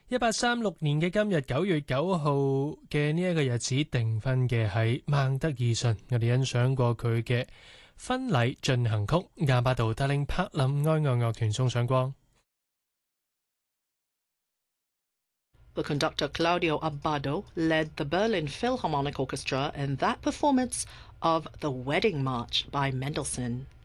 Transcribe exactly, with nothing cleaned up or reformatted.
一八三六年嘅今日九月九號嘅呢一個日子訂婚嘅係孟德爾遜，我哋欣賞過佢嘅婚禮進行曲，亞巴道帶領柏林愛樂樂團送上光。 The conductor Claudio Abbado led the Berlin Philharmonic Orchestra in that performance of The Wedding March by Mendelssohn.